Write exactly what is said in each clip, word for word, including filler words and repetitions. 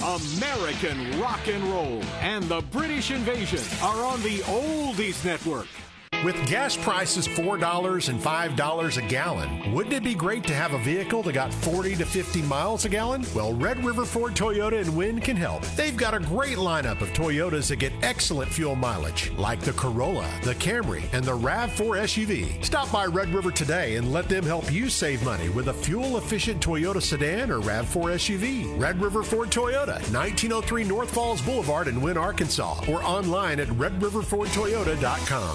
American rock and roll and the British invasion are on the Oldies Network. With gas prices four dollars and five dollars a gallon, wouldn't it be great to have a vehicle that got forty to fifty miles a gallon? Well, Red River Ford Toyota and Wynn can help. They've got a great lineup of Toyotas that get excellent fuel mileage, like the Corolla, the Camry, and the RAV four S U V. Stop by Red River today and let them help you save money with a fuel-efficient Toyota sedan or RAV four S U V. Red River Ford Toyota, nineteen oh three North Falls Boulevard in Wynn, Arkansas, or online at red river ford toyota dot com.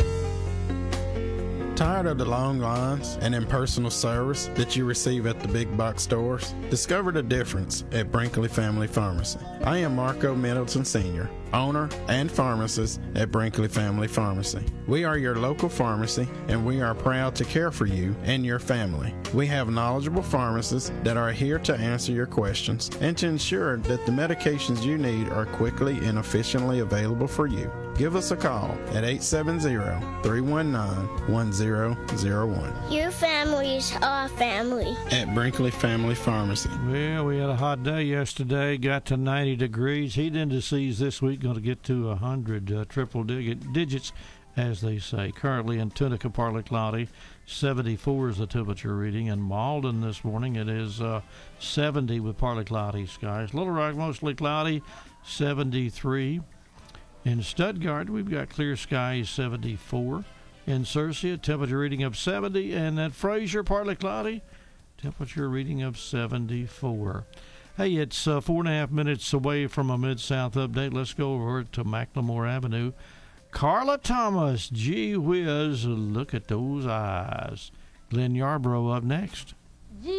Tired of the long lines and impersonal service that you receive at the big box stores? Discover the difference at Brinkley Family Pharmacy. I am Marco Middleton Senior, owner and pharmacist at Brinkley Family Pharmacy. We are your local pharmacy, and we are proud to care for you and your family. We have knowledgeable pharmacists that are here to answer your questions and to ensure that the medications you need are quickly and efficiently available for you. Give us a call at eight seven zero, three one nine, one zero zero one. Your family's our family. At Brinkley Family Pharmacy. Well, we had a hot day yesterday, got to ninety degrees. Heat indices this week going to get to one hundred, uh, triple dig- digits, as they say. Currently in Tunica, partly cloudy. seventy-four is the temperature reading. In Malden this morning, it is uh, seventy with partly cloudy skies. Little Rock, mostly cloudy, seventy-three. In Stuttgart, we've got clear skies, seventy-four. In Searcy, temperature reading of seventy. And at Fraser, partly cloudy, temperature reading of seventy-four. Hey, it's uh, four and a half minutes away from a Mid-South update. Let's go over to McLemore Avenue. Carla Thomas, gee whiz, look at those eyes. Glenn Yarbrough up next.